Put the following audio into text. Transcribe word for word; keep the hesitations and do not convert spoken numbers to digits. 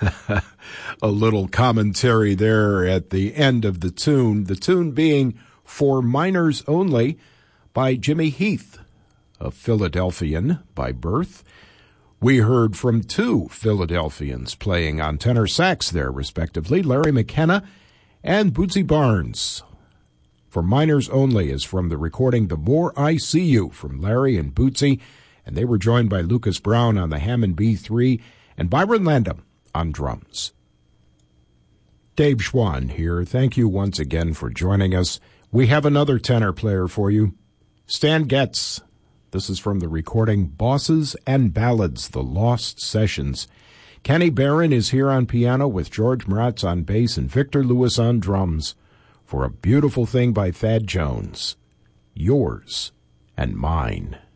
A little commentary there at the end of the tune, the tune being For Minors Only by Jimmy Heath, a Philadelphian by birth. We heard from two Philadelphians playing on tenor sax there, respectively, Larry McKenna and Bootsy Barnes. For Minors Only is from the recording The More I See You from Larry and Bootsy, and they were joined by Lucas Brown on the Hammond B three and Byron Landham on drums. Dave Schwann here. Thank you once again for joining us. We have another tenor player for you, Stan Getz. This is from the recording Bosses and Ballads, The Lost Sessions. Kenny Barron is here on piano with George Mraz on bass and Victor Lewis on drums for a beautiful thing by Thad Jones, Yours and Mine.